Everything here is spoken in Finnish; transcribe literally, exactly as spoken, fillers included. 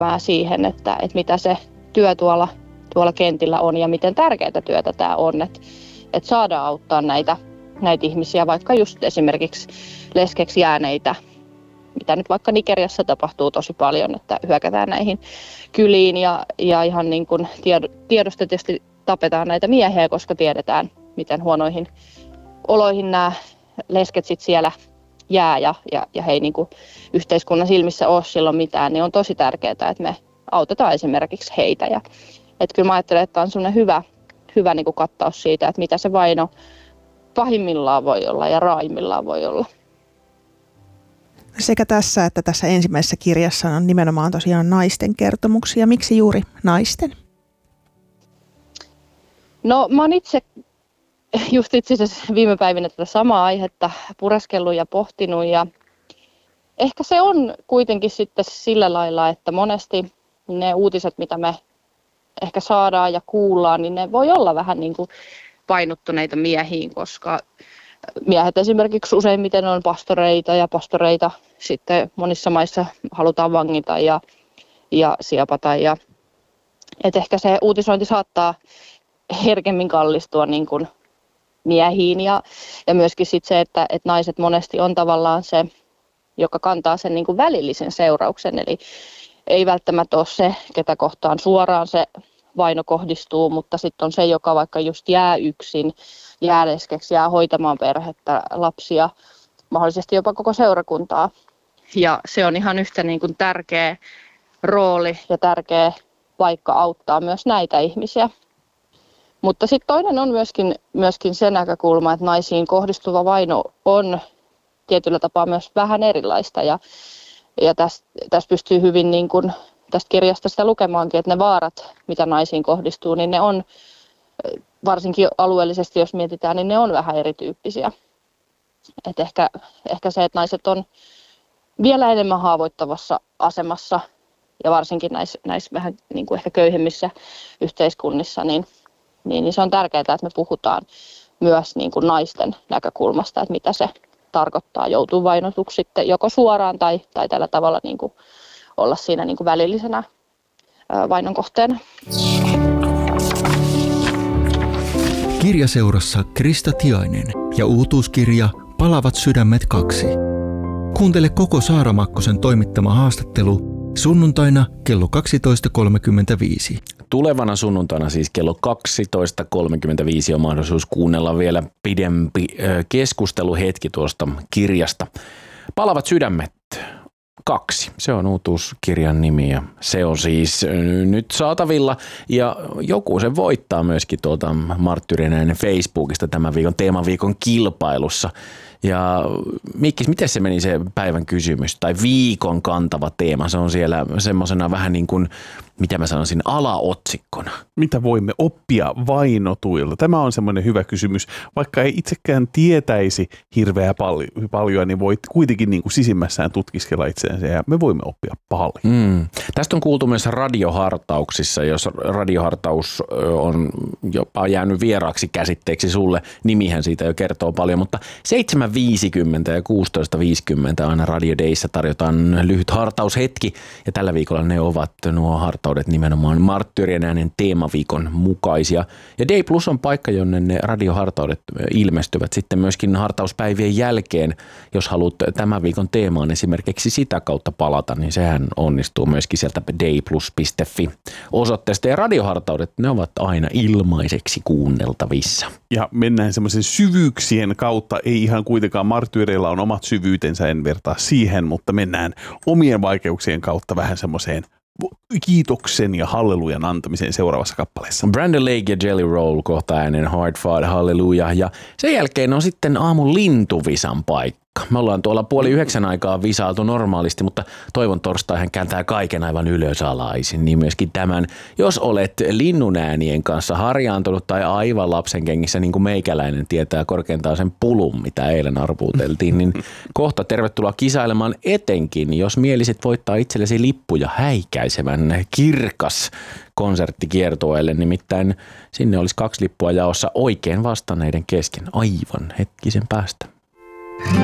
siihen, että, että mitä se työ tuolla, tuolla kentillä on ja miten tärkeää työtä tämä on, että, että saadaan auttaa näitä, näitä ihmisiä, vaikka just esimerkiksi leskeksi jääneitä, mitä nyt vaikka Nigeriassa tapahtuu tosi paljon, että hyökätään näihin kyliin ja, ja ihan niin kuin tiedostetusti tapetaan näitä miehiä, koska tiedetään, miten huonoihin oloihin nämä lesket sit siellä jää ja, ja, ja he ei niin kuin yhteiskunnan silmissä ole silloin mitään, niin on tosi tärkeää, että me autetaan esimerkiksi heitä. Ja, että kyllä mä ajattelen, että on sellainen hyvä, hyvä niin kuin kattaus siitä, että mitä se vaino pahimmillaan voi olla ja raimmillaan voi olla. Sekä tässä että tässä ensimmäisessä kirjassa on nimenomaan tosiaan naisten kertomuksia. Miksi juuri naisten? No mä oon itse just itse asiassa viime päivinä tätä samaa aihetta pureskellut ja pohtinut ja ehkä se on kuitenkin sitten sillä lailla, että monesti ne uutiset, mitä me ehkä saadaan ja kuullaan, niin ne voi olla vähän niin kuin painottuneita miehiin, koska miehet esimerkiksi useimmiten on pastoreita ja pastoreita sitten monissa maissa halutaan vangita ja, ja siepata. Ja, et ehkä se uutisointi saattaa herkemmin kallistua niin kuin miehiin ja, ja myöskin sit se, että, että naiset monesti on tavallaan se, joka kantaa sen niin kuin välillisen seurauksen. Eli ei välttämättä ole se, ketä kohtaan suoraan se vaino kohdistuu, mutta sitten on se, joka vaikka just jää yksin, jää leskeksi, jää hoitamaan perhettä, lapsia, mahdollisesti jopa koko seurakuntaa. Ja se on ihan yhtä niin kuin tärkeä rooli ja tärkeä paikka auttaa myös näitä ihmisiä. Mutta sitten toinen on myöskin, myöskin se näkökulma, että naisiin kohdistuva vaino on tietyllä tapaa myös vähän erilaista. Ja, ja tästä täst pystyy hyvin niin kuin tästä kirjasta sitä lukemaankin, että ne vaarat, mitä naisiin kohdistuu, niin ne on, varsinkin alueellisesti jos mietitään, niin ne on vähän erityyppisiä. Et ehkä, ehkä se, että naiset on vielä enemmän haavoittavassa asemassa ja varsinkin näissä, näissä vähän niin kuin ehkä köyhemmissä yhteiskunnissa, niin, niin, niin se on tärkeää, että me puhutaan myös niin kuin naisten näkökulmasta, että mitä se tarkoittaa, joutuu vainotuksi sitten joko suoraan tai, tai tällä tavalla niin kuin olla siinä niin kuin välillisenä vainon kohteena. Kirjaseurassa Krista Tiainen ja uutuuskirja Palavat sydämet kaksi. Kuuntele koko Saara Makkosen toimittama haastattelu sunnuntaina kello kaksitoista kolmekymmentäviisi. Tulevana sunnuntaina siis kello kaksitoista kolmekymmentäviisi on mahdollisuus kuunnella vielä pidempi keskusteluhetki tuosta kirjasta. Palavat sydämet kaksi. Se on uutuuskirjan nimi ja se on siis nyt saatavilla ja joku se voittaa myöskin tuolta Marttyyrien äänen Facebookista tämän viikon teemaviikon kilpailussa. Ja Mikkis, miten se meni se päivän kysymys tai viikon kantava teema? Se on siellä semmoisena vähän niin kuin, mitä mä sanoisin, alaotsikkona. Mitä voimme oppia vainotuilta? Tämä on semmoinen hyvä kysymys. Vaikka ei itsekään tietäisi hirveän pal- paljon, niin voit kuitenkin niin kuin sisimmässään tutkiskella itseänsä ja me voimme oppia paljon. Mm. Tästä on kuultu myös radiohartauksissa, jos radiohartaus on jopa jäänyt vieraaksi käsitteeksi sulle. Nimihän siitä jo kertoo paljon, mutta seitsemän viisikymmentä ja kuusitoista viisikymmentä aina Radio Dayssä tarjotaan lyhyt hartaushetki ja tällä viikolla ne ovat nuo hartaudet nimenomaan Marttyyrien äänen teemaviikon mukaisia. Ja Day Plus on paikka, jonne ne radiohartaudet ilmestyvät sitten myöskin hartauspäivien jälkeen. Jos haluat tämän viikon teemaan esimerkiksi sitä kautta palata, niin sehän onnistuu myöskin sieltä dayplus piste fi osoitteesta. Ja radiohartaudet, ne ovat aina ilmaiseksi kuunneltavissa. Ja mennään semmoisen syvyyksien kautta, ei ihan kuitenkaan Marttyyreilla on omat syvyytensä, en vertaa siihen, mutta mennään omien vaikeuksien kautta vähän semmoiseen kiitoksen ja hallelujan antamiseen seuraavassa kappaleessa. Brandon Lake ja Jelly Roll kohta äänen Hard Fought Hallelujah ja sen jälkeen on sitten aamun lintuvisan paikka. Me ollaan tuolla puoli yhdeksän aikaa visailtu normaalisti, mutta toivon torstaihan kääntää kaiken aivan ylösalaisin, niin myöskin tämän. Jos olet linnunäänien kanssa harjaantunut tai aivan lapsen kengissä, niin kuin meikäläinen tietää korkeintaan sen pulun, mitä eilen arvuuteltiin, niin kohta tervetuloa kisailemaan etenkin, jos mielisit voittaa itsellesi lippuja häikäisevän kirkas konserttikiertueelle, nimittäin sinne olisi kaksi lippua jaossa oikein vastanneiden kesken aivan hetkisen päästä.